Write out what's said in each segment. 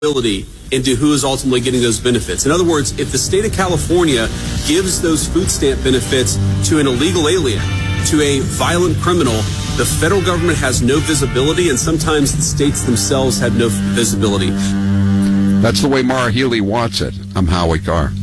into who is ultimately getting those benefits. In other words, if the state of California gives those food stamp benefits to an illegal alien, to a violent criminal, the federal government has no visibility, and sometimes the states themselves have no visibility. That's the way Mara Healy wants it. I'm Howie Carr.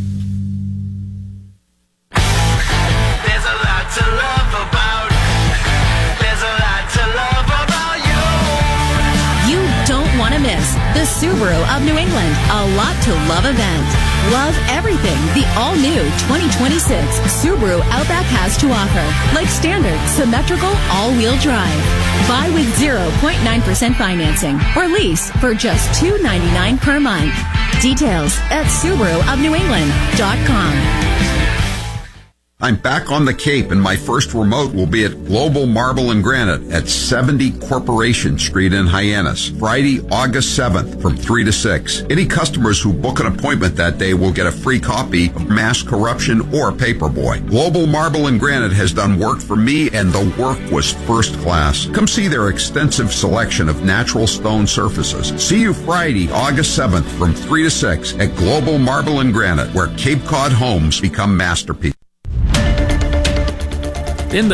There's a lot to love about. There's a lot to love about you. You don't want to miss the Subaru of New England A Lot to Love event. Love everything the all-new 2026 Subaru Outback has to offer, like standard, symmetrical, all-wheel drive. Buy with 0.9% financing or lease for just $299 per month. Details at SubaruofNewEngland.com. I'm back on the Cape, and my first remote will be at Global Marble and Granite at 70 Corporation Street in Hyannis, Friday, August 7th from 3 to 6. Any customers who book an appointment that day will get a free copy of Mass Corruption or Paperboy. Global Marble and Granite has done work for me, and the work was first class. Come see their extensive selection of natural stone surfaces. See you Friday, August 7th from 3 to 6 at Global Marble and Granite, where Cape Cod homes become masterpieces. In the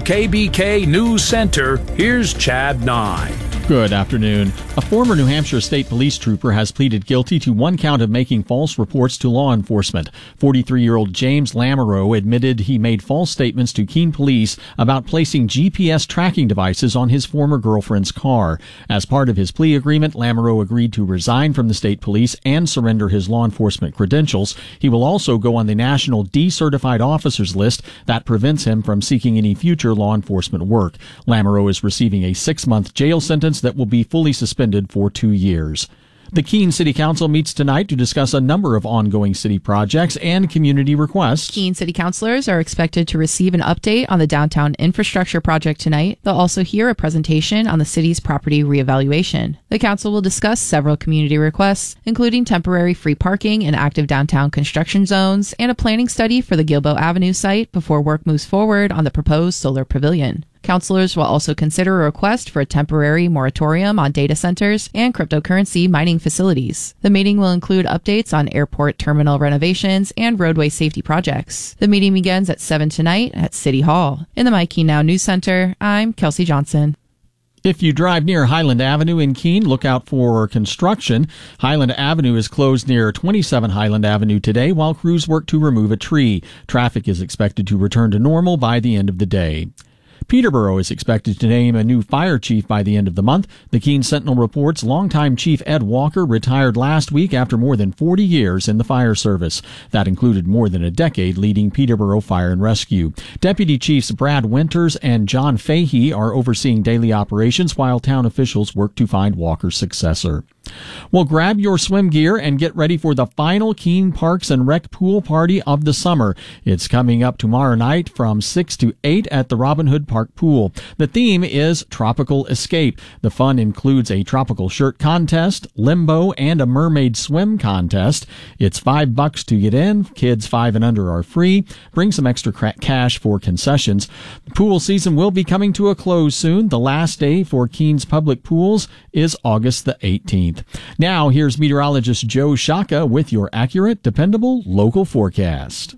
WKBK News Center, here's Chad Nye. Good afternoon. A former New Hampshire State Police trooper has pleaded guilty to one count of making false reports to law enforcement. 43-year-old James Lamoureux admitted he made false statements to Keene Police about placing GPS tracking devices on his former girlfriend's car. As part of his plea agreement, Lamoureux agreed to resign from the state police and surrender his law enforcement credentials. He will also go on the National Decertified Officers list that prevents him from seeking any future law enforcement work. Lamoureux is receiving a 6-month jail sentence that will be fully suspended for 2 years. The Keene City Council meets tonight to discuss a number of ongoing city projects and community requests. Keene City Councilors are expected to receive an update on the downtown infrastructure project tonight. They'll also hear a presentation on the city's property reevaluation. The council will discuss several community requests, including temporary free parking in active downtown construction zones and a planning study for the Gilboa Avenue site before work moves forward on the proposed solar pavilion. Councilors will also consider a request for a temporary moratorium on data centers and cryptocurrency mining facilities. The meeting will include updates on airport terminal renovations and roadway safety projects. The meeting begins at 7 tonight at City Hall. In the Mike Keene Now News Center, I'm Kelsey Johnson. If you drive near Highland Avenue in Keene, look out for construction. Highland Avenue is closed near 27 Highland Avenue today while crews work to remove a tree. Traffic is expected to return to normal by the end of the day. Peterborough is expected to name a new fire chief by the end of the month. The Keene Sentinel reports longtime Chief Ed Walker retired last week after more than 40 years in the fire service. That included more than a decade leading Peterborough Fire and Rescue. Deputy Chiefs Brad Winters and John Fahey are overseeing daily operations while town officials work to find Walker's successor. Well, grab your swim gear and get ready for the final Keene Parks and Rec pool party of the summer. It's coming up tomorrow night from 6 to 8 at the Robin Hood Park Pool. The theme is Tropical Escape. The fun includes a tropical shirt contest, limbo, and a mermaid swim contest. It's $5 to get in. Kids 5 and under are free. Bring some extra cash for concessions. The pool season will be coming to a close soon. The last day for Keene's public pools is August the 18th. Now, here's meteorologist Joe Shaka with your accurate, dependable local forecast.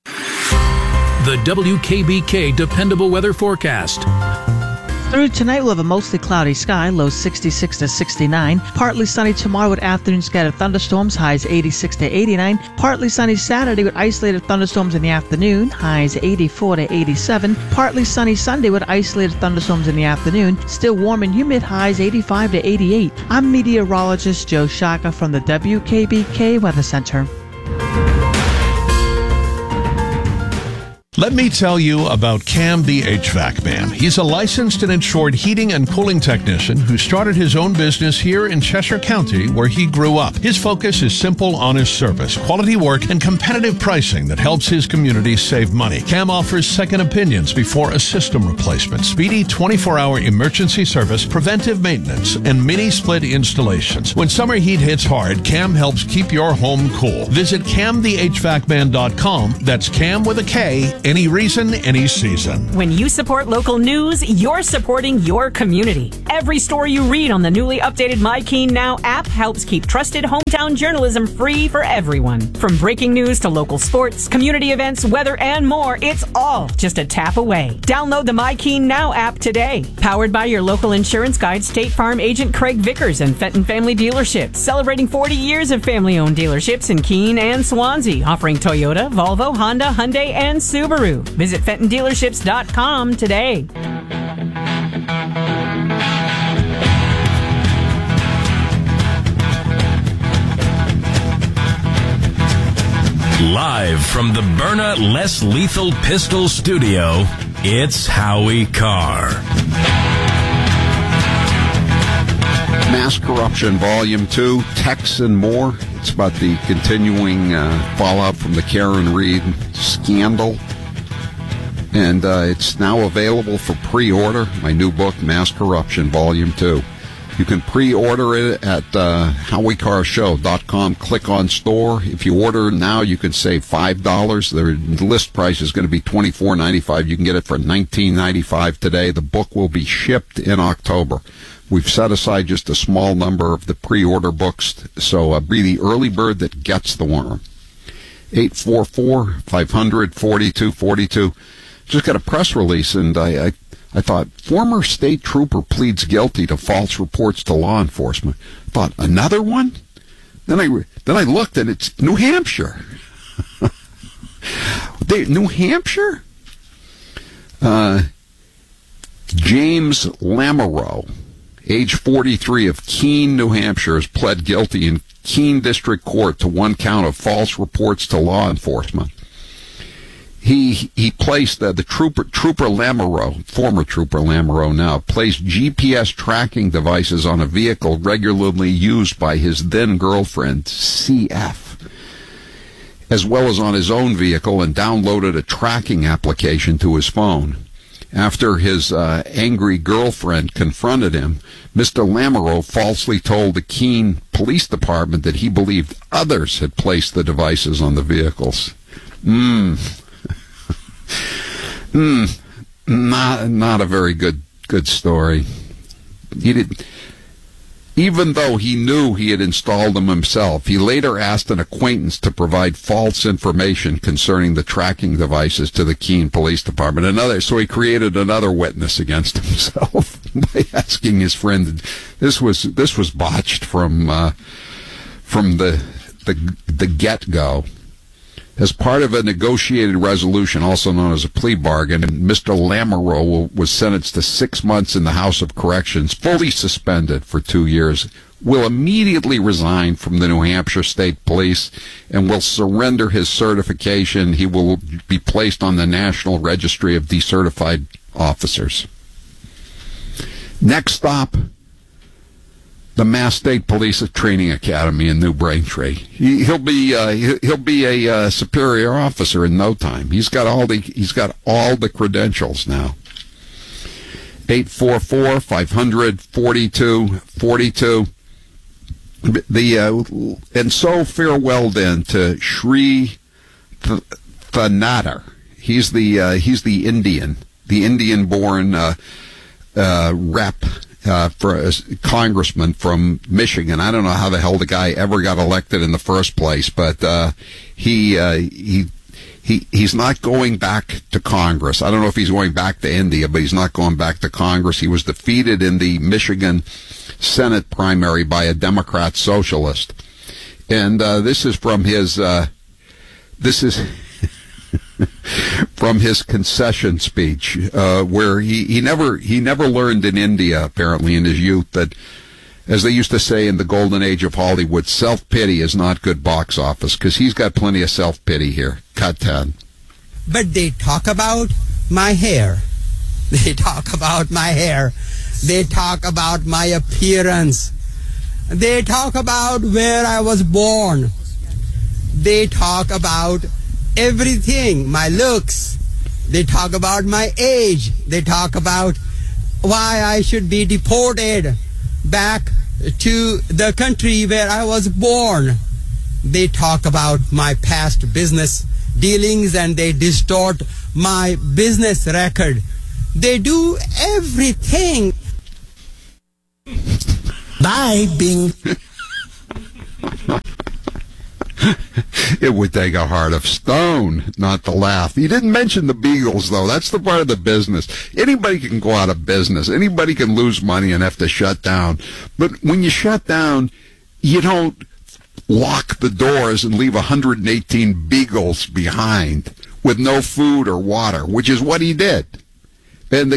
The WKBK Dependable Weather Forecast. Through tonight, we'll have a mostly cloudy sky, lows 66 to 69. Partly sunny tomorrow with afternoon scattered thunderstorms, highs 86 to 89. Partly sunny Saturday with isolated thunderstorms in the afternoon, highs 84 to 87. Partly sunny Sunday with isolated thunderstorms in the afternoon, still warm and humid, highs 85 to 88. I'm meteorologist Joe Shaka from the WKBK Weather Center. Let me tell you about Cam the HVAC Man. He's a licensed and insured heating and cooling technician who started his own business here in Cheshire County where he grew up. His focus is simple, honest service, quality work, and competitive pricing that helps his community save money. Cam offers second opinions before a system replacement, speedy 24-hour emergency service, preventive maintenance, and mini-split installations. When summer heat hits hard, Cam helps keep your home cool. Visit CamTheHVACman.com. That's Cam with a K, Any reason, any season. When you support local news, you're supporting your community. Every story you read on the newly updated My Keene Now app helps keep trusted hometown journalism free for everyone. From breaking news to local sports, community events, weather, and more, it's all just a tap away. Download the My Keene Now app today. Powered by your local insurance guide, State Farm agent Craig Vickers and Fenton Family Dealerships, celebrating 40 years of family-owned dealerships in Keene and Swansea, offering Toyota, Volvo, Honda, Hyundai, and Subaru. Visit FentonDealerships.com today. Live from the Byrna Less Lethal Pistol Studio, it's Howie Carr. Mass Corruption Volume 2, Texts and More. It's about the continuing fallout from the Karen Reed scandal. And it's now available for pre-order. My new book, Mass Corruption Volume 2. You can pre-order it at HowieCarrShow.com. Click on store. If you order now, you can save $5. The list price is going to be $24.95. You can get it for $19.95 today. The book will be shipped in October. We've set aside just a small number of the pre-order books, so be the early bird that gets the worm. 844-500-4242. Just got a press release, and I thought, former state trooper pleads guilty to false reports to law enforcement. Thought, another one? Then I looked, and it's New Hampshire. New Hampshire? James Lamoureux, age 43, of Keene, New Hampshire, has pled guilty in Keene District Court to one count of false reports to law enforcement. He placed the Trooper Lamoureux, former Trooper Lamoureux now, placed GPS tracking devices on a vehicle regularly used by his then-girlfriend, CF, as well as on his own vehicle, and downloaded a tracking application to his phone. After his angry girlfriend confronted him, Mr. Lamoureux falsely told the Keene Police Department that he believed others had placed the devices on the vehicles. Not a very good story. He did, even though he knew he had installed them himself. He later asked an acquaintance to provide false information concerning the tracking devices to the Keene Police Department. So he created another witness against himself by asking his friend. This was botched from the get-go. As part of a negotiated resolution, also known as a plea bargain, Mr. Lamoureux was sentenced to 6 months in the House of Corrections, fully suspended for 2 years, will immediately resign from the New Hampshire State Police, and will surrender his certification. He will be placed on the National Registry of Decertified Officers. Next stop, the Mass State Police Training Academy in New Braintree. He'll be a superior officer in no time. He's got all the credentials now. 844-500-4242. And so farewell then to Sri Thanagar. He's the Indian-born rep. For a congressman from Michigan. I don't know how the hell the guy ever got elected in the first place, but he's not going back to Congress. I don't know if he's going back to India, but he's not going back to Congress. He was defeated in the Michigan Senate primary by a Democrat socialist, and this is from his from his concession speech, where he never learned in India, apparently in his youth, that, as they used to say in the golden age of Hollywood, self-pity is not good box office, because he's got plenty of self-pity here. Cut 10. But they talk about my hair. They talk about my hair. They talk about my appearance. They talk about where I was born. They talk about everything, my looks. They talk about my age. They talk about why I should be deported back to the country where I was born. They talk about my past business dealings and they distort my business record. They do everything by being... It would take a heart of stone not to laugh. You didn't mention the Beagles, though. That's the part of the business. Anybody can go out of business. Anybody can lose money and have to shut down. But when you shut down, you don't lock the doors and leave 118 Beagles behind with no food or water, which is what he did. And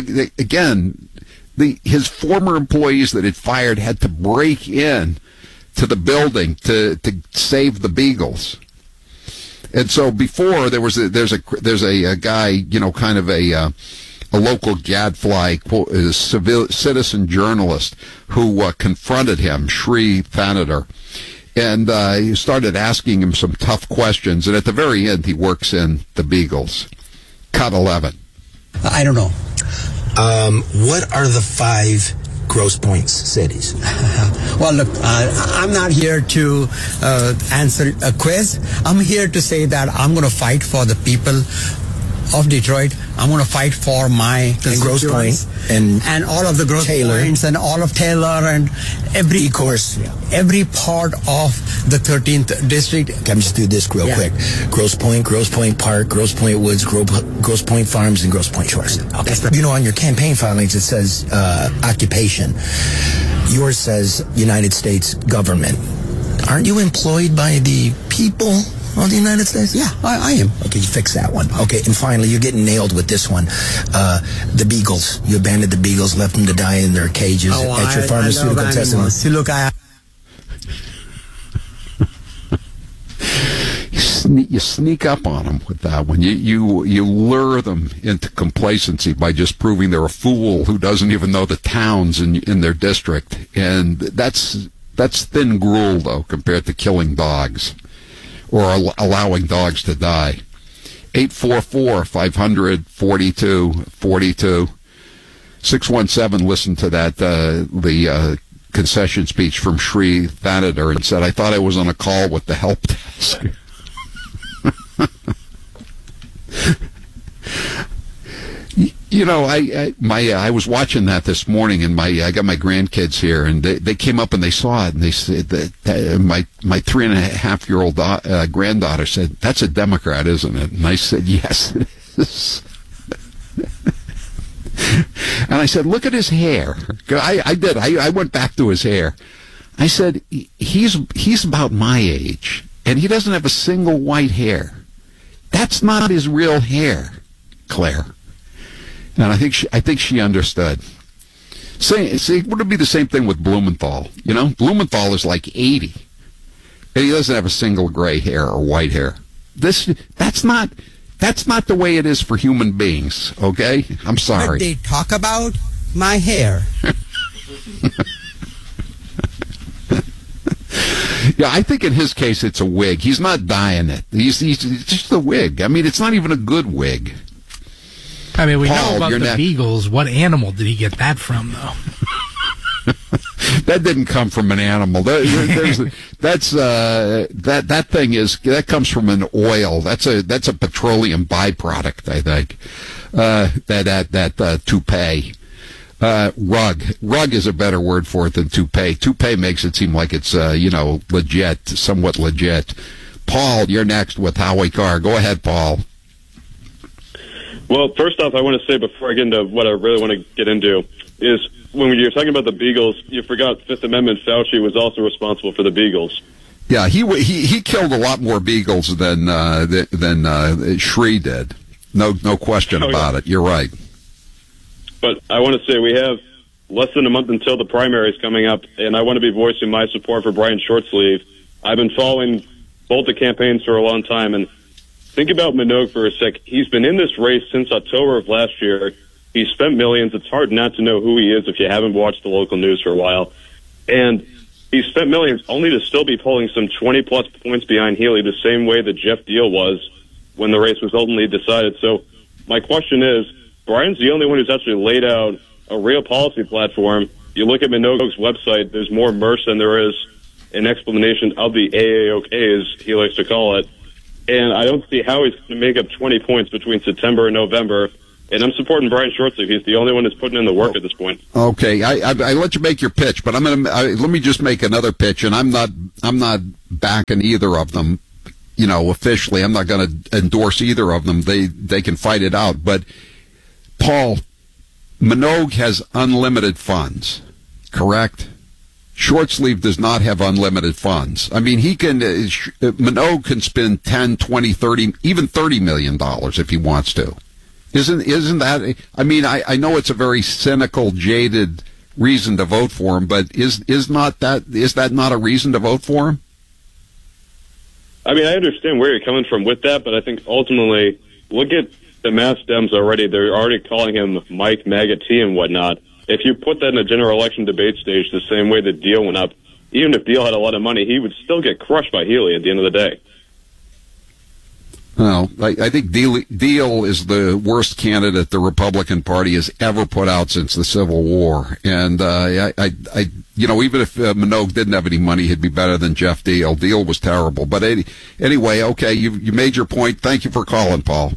his former employees that had fired had to break in to the building to save the Beagles. And so before there's a guy, you know, kind of a local gadfly citizen journalist who confronted him, Sri Thanagar, and he started asking him some tough questions. And at the very end, he works in the Beagles. Cut 11. I don't know. What are the 5 Grosse Pointe cities? Well, look, I'm not here to answer a quiz. I'm here to say that I'm going to fight for the people of Detroit. I'm going to fight for my Grosse Pointe and all of the Grosse Pointes and all of Taylor and every part of the 13th district. Let me just do this real quick. Grosse Pointe Park, Grosse Pointe Woods, Grosse Pointe Farms, and Grosse Pointe Shores. Okay. You know, on your campaign filings it says occupation. Yours says United States government. Aren't you employed by the people of the United States? Yeah, I am. Okay, you fix that one. Okay, and finally, you're getting nailed with this one. The Beagles. You abandoned the Beagles, left them to die in their cages at your pharmaceutical testimony. See, look, You sneak up on them with that one. You lure them into complacency by just proving they're a fool who doesn't even know the towns in their district. And that's thin gruel, though, compared to killing dogs or allowing dogs to die. 844-500-4242. 617, listen to that, the concession speech from Sri Thanagar, and said, I thought I was on a call with the help desk. You know, I was watching that this morning, and I got my grandkids here, and they came up and they saw it, and they said that my 3.5-year-old granddaughter said, "That's a Democrat, isn't it?" And I said, "Yes, it is." And I said, "Look at his hair." I did. I went back to his hair. I said, "He's about my age, and he doesn't have a single white hair. That's not his real hair, Claire." And I think she understood. See, would it be the same thing with Blumenthal? You know, Blumenthal is like 80, and he doesn't have a single gray hair or white hair. That's not the way it is for human beings. Okay, I'm sorry. But they talk about my hair. Yeah, I think in his case it's a wig. He's not dyeing it. He's just a wig. I mean, it's not even a good wig. I mean, we Paul, know about the Beagles. What animal did he get that from, though? That didn't come from an animal. That comes from an oil. That's a petroleum byproduct, I think. That toupee. Rug is a better word for it than toupee. Toupee makes it seem like it's legit, somewhat legit. Paul, you're next with Howie Carr. Go ahead, Paul. Well, first off, I want to say before I get into what I really want to get into is when you're talking about the Beagles, you forgot Fifth Amendment Fauci was also responsible for the Beagles. Yeah, he killed a lot more Beagles than Shree did. No question about it. You're right. But I want to say we have less than a month until the primary is coming up, and I want to be voicing my support for Brian Shortsleeve. I've been following both the campaigns for a long time, and think about Minogue for a sec. He's been in this race since October of last year. He's spent millions. It's hard not to know who he is if you haven't watched the local news for a while. And he's spent millions only to still be polling some 20-plus points behind Healy, the same way that Jeff Deal was when the race was ultimately decided. So my question is, Brian's the only one who's actually laid out a real policy platform. You look at Minogue's website, there's more mirth than there is an explanation of the AAOK, as he likes to call it. and I don't see how he's going to make up 20 points between September and November. And I'm supporting Brian Shortsleeve. He's the only one that's putting in the work at this point. Okay, I let you make your pitch, but let me just make another pitch, and I'm not backing either of them. Officially, I'm not going to endorse either of them. They can fight it out. But Paul, Minogue has unlimited funds, correct? Shortsleeve does not have unlimited funds. I mean, Minogue can spend 10, 20, 30, even $30 million if he wants to. Isn't that? I mean, I know it's a very cynical, jaded reason to vote for him, but is that not a reason to vote for him? I mean, I understand where you're coming from with that, but I think ultimately, look at the Mass Dems already. They're already calling him Mike MAGA T and whatnot. If you put that in a general election debate stage the same way that Deal went up, even if Deal had a lot of money, he would still get crushed by Healy at the end of the day. Well, I think Deal is the worst candidate the Republican Party has ever put out since the Civil War. And, even if Minogue didn't have any money, he'd be better than Jeff Deal. Deal was terrible. But anyway, okay, you made your point. Thank you for calling, Paul.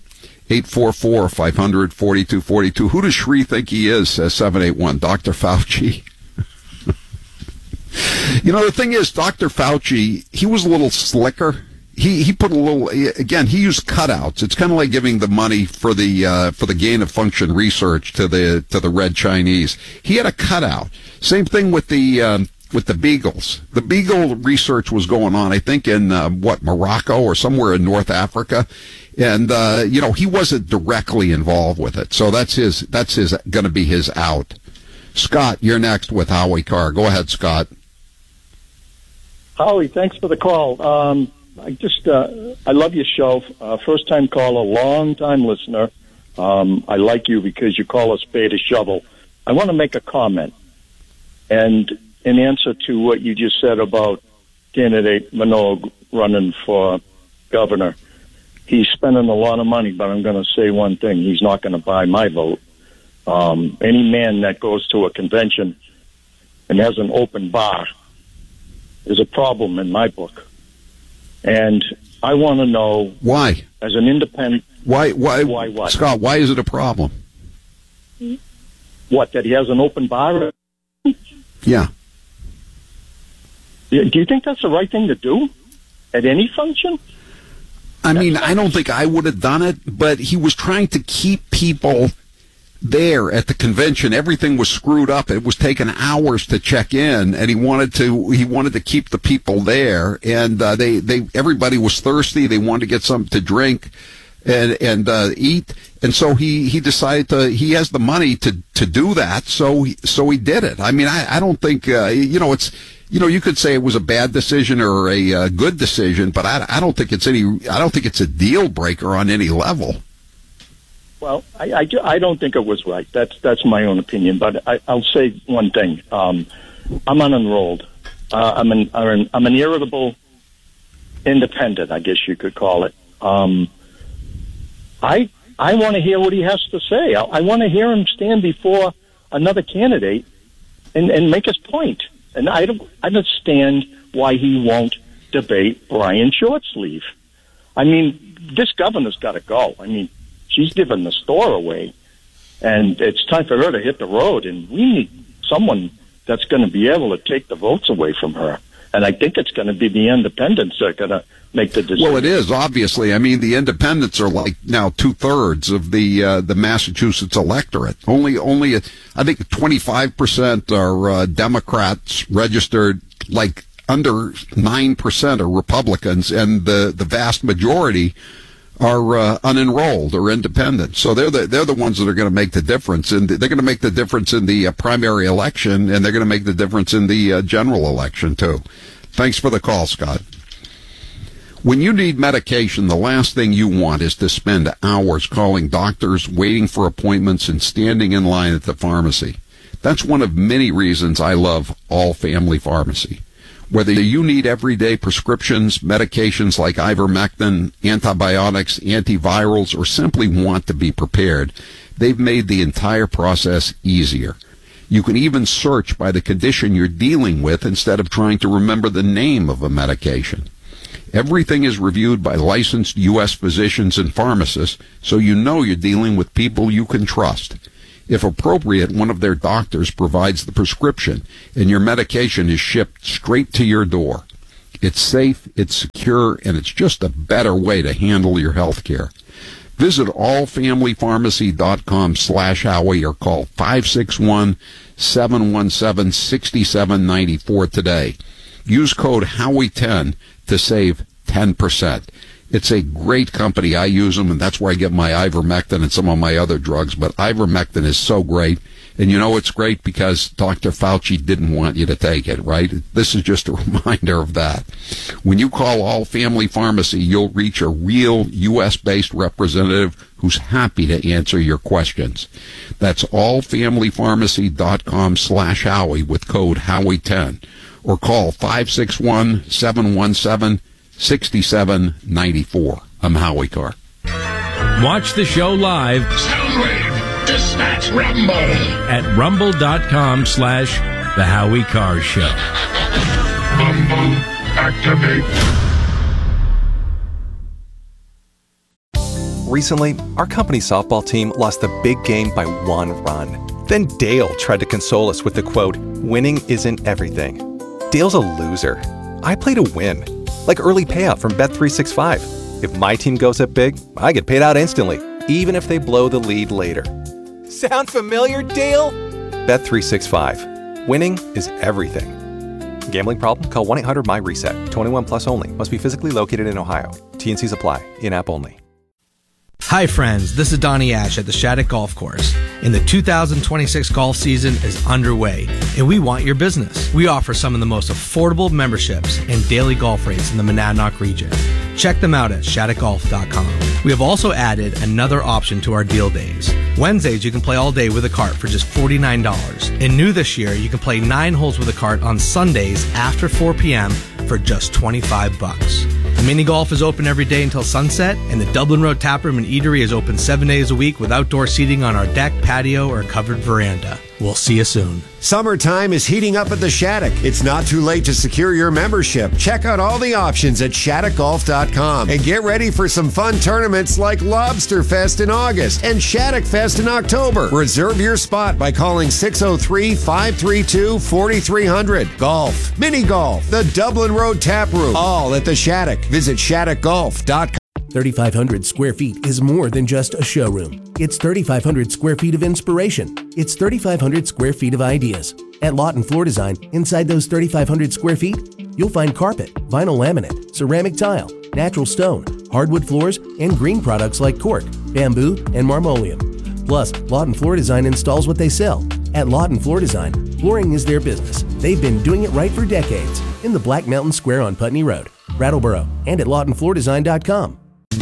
844-500-4242. Who does Shree think he is, says 781? Dr. Fauci. The thing is, Dr. Fauci, he was a little slicker. He put a little, again, he used cutouts. It's kind of like giving the money for the gain of function research to the Red Chinese. He had a cutout. Same thing with the beagles. The beagle research was going on, I think, in Morocco or somewhere in North Africa, and he wasn't directly involved with it. So that's going to be his out. Scott, you're next with Howie Carr. Go ahead, Scott. Howie, thanks for the call. I love your show. First time caller, long time listener. I like you because you call a spade a shovel. I want to make a comment. And in answer to what you just said about candidate Minogue running for governor, he's spending a lot of money, but I'm going to say one thing. He's not going to buy my vote. Any man that goes to a convention and has an open bar is a problem in my book. And I want to know why, as an independent, why, what? Scott, why is it a problem? What, that he has an open bar? Yeah. Do you think that's the right thing to do at any function? I mean, I don't think I would have done it, but he was trying to keep people there at the convention. Everything was screwed up. It was taking hours to check in, and he wanted to keep the people there. And everybody was thirsty. They wanted to get something to drink and eat. And so he decided he has the money to do that. So he did it. I mean, I don't think you could say it was a bad decision or a good decision, but I don't think it's a deal breaker on any level. Well, I don't think it was right. That's my own opinion. But I'll say one thing. I'm unenrolled. I'm an irritable independent, I guess you could call it. I want to hear what he has to say. I want to hear him stand before another candidate and make his point. And I don't understand why he won't debate Brian Shortsleeve. I mean, this governor's got to go. I mean, she's giving the store away, and it's time for her to hit the road, and we need someone that's going to be able to take the votes away from her. And I think it's going to be the independents that are going to make the decision. Well, it is, obviously. I mean, the independents are like now 2/3 of the Massachusetts electorate. Only I think 25% are Democrats registered, like under 9% are Republicans, and the vast majority are unenrolled or independent. So they're the ones that are going to make the difference, and they're going to make the difference in the primary election, and they're going to make the difference in the general election too. Thanks for the call, Scott. When you need medication, the last thing you want is to spend hours calling doctors, waiting for appointments, and standing in line at the pharmacy. That's one of many reasons I love All Family Pharmacy. Whether you need everyday prescriptions, medications like ivermectin, antibiotics, antivirals, or simply want to be prepared, they've made the entire process easier. You can even search by the condition you're dealing with instead of trying to remember the name of a medication. Everything is reviewed by licensed U.S. physicians and pharmacists, so you know you're dealing with people you can trust. If appropriate, one of their doctors provides the prescription, and your medication is shipped straight to your door. It's safe, it's secure, and it's just a better way to handle your health care. Visit allfamilypharmacy.com/Howie or call 561-717-6794 today. Use code Howie10 to save 10%. It's a great company. I use them, and that's where I get my ivermectin and some of my other drugs. But ivermectin is so great. And you know it's great because Dr. Fauci didn't want you to take it, right? This is just a reminder of that. When you call All Family Pharmacy, you'll reach a real U.S.-based representative who's happy to answer your questions. That's allfamilypharmacy.com/Howie with code Howie10. Or call 561-717-6794. I'm Howie Carr. Watch the show live. Soundwave, dispatch Rumble. At rumble.com/The Howie Carr Show. Rumble, activate. Recently, our company softball team lost the big game by 1 run. Then Dale tried to console us with the quote, "Winning isn't everything." Dale's a loser. I play to win. Like early payout from Bet365. If my team goes up big, I get paid out instantly, even if they blow the lead later. Sound familiar, Dale? Bet365. Winning is everything. Gambling problem? Call 1-800-MY-RESET. 21 plus only. Must be physically located in Ohio. T&Cs apply. In-app only. Hi friends, this is Donnie Ash at the Shattuck Golf Course. And the 2026 golf season is underway, and we want your business. We offer some of the most affordable memberships and daily golf rates in the Monadnock region. Check them out at shattuckgolf.com. We have also added another option to our deal days. Wednesdays, you can play all day with a cart for just $49. And new this year, you can play 9 holes with a cart on Sundays after 4 p.m. for just $25. Mini golf is open every day until sunset, and the Dublin Road Taproom and Eatery is open 7 days a week with outdoor seating on our deck, patio, or covered veranda. We'll see you soon. Summertime is heating up at the Shattuck. It's not too late to secure your membership. Check out all the options at shattuckgolf.com and get ready for some fun tournaments like Lobster Fest in August and Shattuck Fest in October. Reserve your spot by calling 603-532-4300. Golf, mini golf, the Dublin Road Taproom, all at the Shattuck. Visit shattuckgolf.com. 3,500 square feet is more than just a showroom. It's 3,500 square feet of inspiration. It's 3,500 square feet of ideas. At Lawton Floor Design, inside those 3,500 square feet, you'll find carpet, vinyl laminate, ceramic tile, natural stone, hardwood floors, and green products like cork, bamboo, and marmoleum. Plus, Lawton Floor Design installs what they sell. At Lawton Floor Design, flooring is their business. They've been doing it right for decades. In the Black Mountain Square on Putney Road, Brattleboro, and at LawtonFloorDesign.com.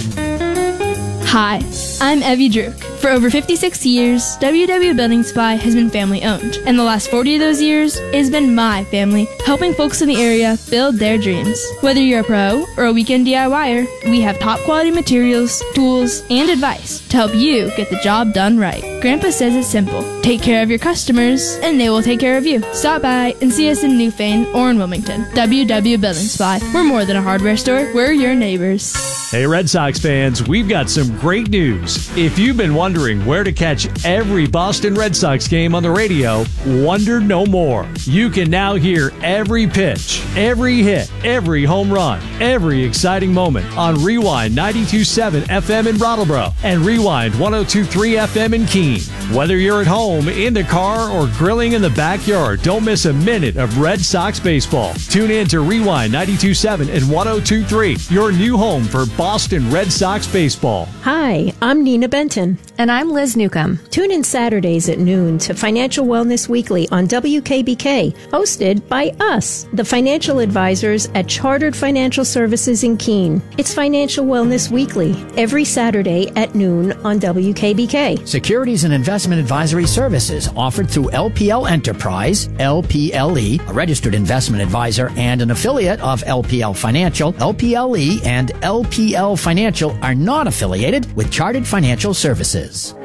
Hi, I'm Evie Druk. For over 56 years, WW Building Supply has been family owned. And the last 40 of those years, it has been my family helping folks in the area build their dreams. Whether you're a pro or a weekend DIYer, we have top quality materials, tools, and advice to help you get the job done right. Grandpa says it's simple. Take care of your customers, and they will take care of you. Stop by and see us in Newfane or in Wilmington. WW Building Supply. We're more than a hardware store. We're your neighbors. Hey, Red Sox fans, we've got some great news. If you've been wondering where to catch every Boston Red Sox game on the radio, wonder no more. You can now hear every pitch, every hit, every home run, every exciting moment on Rewind 92.7 FM in Brattleboro and Rewind 102.3 FM in Keene. Whether you're at home, in the car, or grilling in the backyard, don't miss a minute of Red Sox baseball. Tune in to Rewind 92.7 and 102.3, your new home for Boston Red Sox baseball. Hi, I'm Nina Benton. And I'm Liz Newcomb. Tune in Saturdays at noon to Financial Wellness Weekly on WKBK, hosted by us, the financial advisors at Chartered Financial Services in Keene. It's Financial Wellness Weekly, every Saturday at noon on WKBK. Securities and investment advisory services offered through LPL Enterprise, LPLE, a registered investment advisor and an affiliate of LPL Financial. LPLE and LPL Financial are not affiliated with Chartered Financial Services.